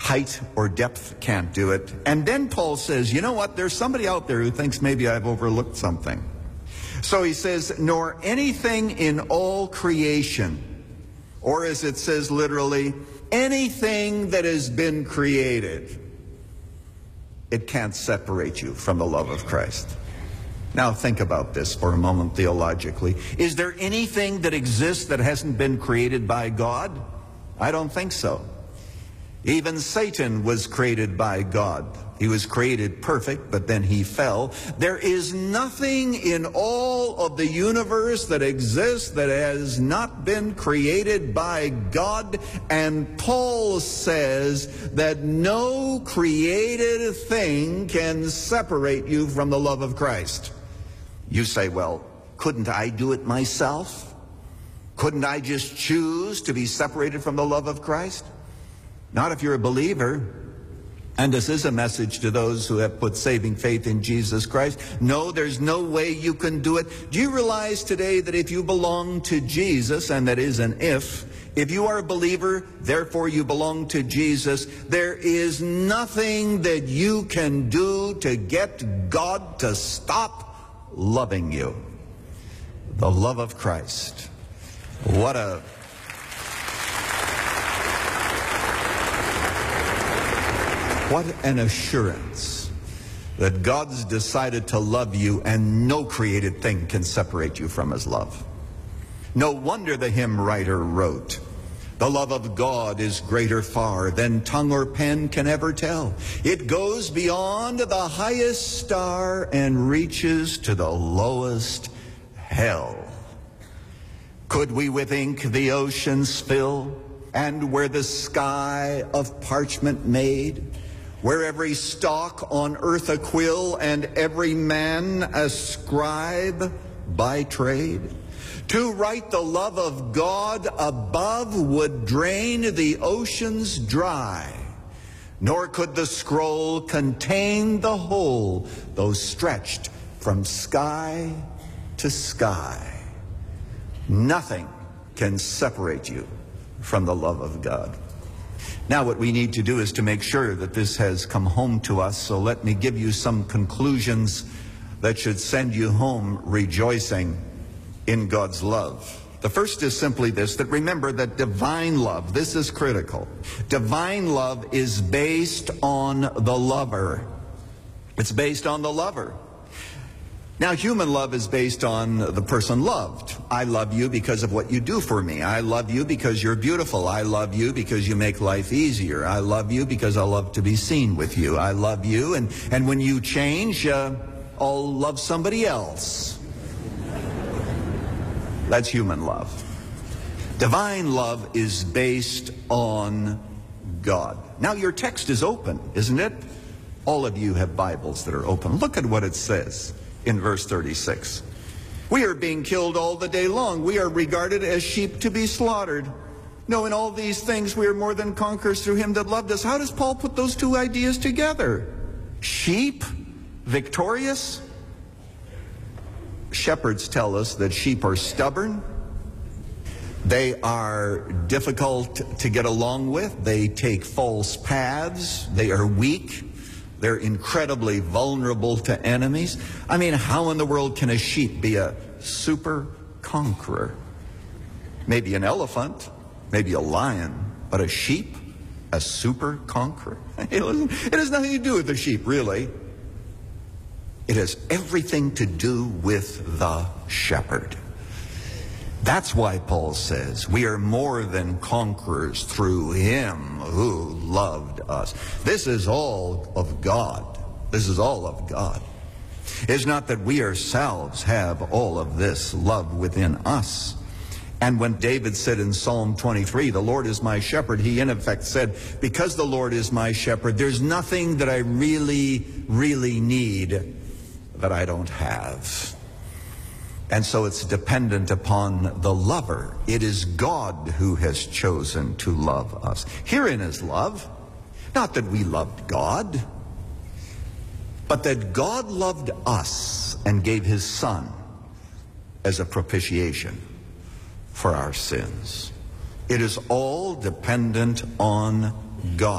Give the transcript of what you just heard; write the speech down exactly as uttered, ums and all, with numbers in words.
Height or depth can't do it. And then Paul says, you know what, there's somebody out there who thinks maybe I've overlooked something. So he says, nor anything in all creation, or as it says literally, anything that has been created, it can't separate you from the love of Christ. Now think about this for a moment theologically. Is there anything that exists that hasn't been created by God? I don't think so. Even Satan was created by God. He was created perfect, but then he fell. There is nothing in all of the universe that exists that has not been created by God. And Paul says that no created thing can separate you from the love of Christ. You say, well, couldn't I do it myself? Couldn't I just choose to be separated from the love of Christ? Not if you're a believer. And this is a message to those who have put saving faith in Jesus Christ. No, there's no way you can do it. Do you realize today that if you belong to Jesus, and that is an if, if you are a believer, therefore you belong to Jesus, there is nothing that you can do to get God to stop loving you. The love of Christ. What a... What an assurance that God's decided to love you and no created thing can separate you from his love. No wonder the hymn writer wrote, the love of God is greater far than tongue or pen can ever tell. It goes beyond the highest star and reaches to the lowest hell. Could we with ink the oceans fill, and where the sky of parchment made, where every stalk on earth a quill, and every man a scribe by trade, to write the love of God above would drain the oceans dry, nor could the scroll contain the whole, though stretched from sky to sky. Nothing can separate you from the love of God. Now what we need to do is to make sure that this has come home to us, so let me give you some conclusions that should send you home rejoicing in God's love. The first is simply this, that remember that divine love, this is critical. Divine love is based on the lover. It's based on the lover. Now, human love is based on the person loved. I love you because of what you do for me. I love you because you're beautiful. I love you because you make life easier. I love you because I love to be seen with you. I love you, and, and when you change, uh, I'll love somebody else. That's human love. Divine love is based on God. Now, your text is open, isn't it? All of you have Bibles that are open. Look at what it says in verse thirty-six. We are being killed all the day long. We are regarded as sheep to be slaughtered. No, in all these things we are more than conquerors through him that loved us. How does Paul put those two ideas together? Sheep, victorious. Shepherds tell us that sheep are stubborn. They are difficult to get along with. They take false paths. They are weak. They're incredibly vulnerable to enemies. I mean, how in the world can a sheep be a super conqueror? Maybe an elephant, maybe a lion, but a sheep, a super conqueror? It has nothing to do with the sheep, really. It has everything to do with the shepherd. That's why Paul says we are more than conquerors through him who loved us. This is all of God. This is all of God. It's not that we ourselves have all of this love within us. And when David said in Psalm twenty-three, the Lord is my shepherd, he in effect said, because the Lord is my shepherd, there's nothing that I really, really need that I don't have. And so it's dependent upon the lover. It is God who has chosen to love us. Herein is love. Not that we loved God, but that God loved us and gave his Son as a propitiation for our sins. It is all dependent on God.